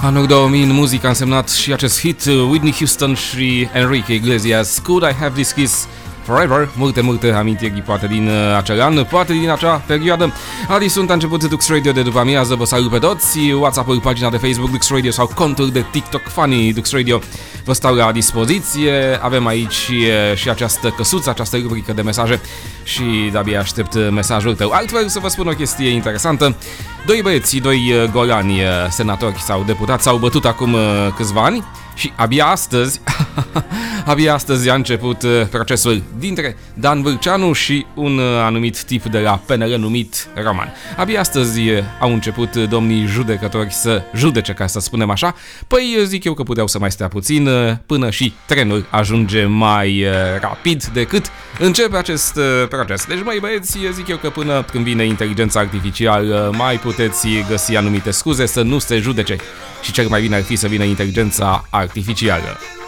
Anul 2000 în muzică a însemnat și acest hit Whitney Houston și Enrique Iglesias, Could I Have This Kiss Forever, multe amintiri poate din acel an, poate din acea perioadă. Adi sunt, a început Dux Radio de după amiază, vă salut pe toți, WhatsApp-ul, pagina de Facebook Dux Radio sau contul de TikTok Funny Dux Radio vă stau la dispoziție. Avem aici și această căsuță, această rubrică de mesaje și de-abia aștept mesajul tău. Altfel să vă spun o chestie interesantă. Doi băieți, doi golani senatori sau deputați s-au bătut acum câțiva ani și abia astăzi a început procesul dintre Dan Vâlceanu și un anumit tip de la PNL numit Roman. Abia astăzi au început domnii judecători să judece, ca să spunem așa. Păi zic eu că puteau să mai stea puțin până și trenul ajunge mai rapid decât începe acest proces. Deci mai băieți, zic eu că până când vine inteligența artificială mai puteți găsi anumite scuze să nu se judece. Și cel mai bine ar fi să vină inteligența artificială.